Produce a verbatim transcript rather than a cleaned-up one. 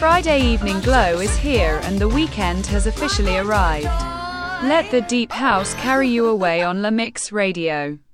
Friday evening glow is here and the weekend has officially arrived. Let the deep house carry you away on La Mix Radio.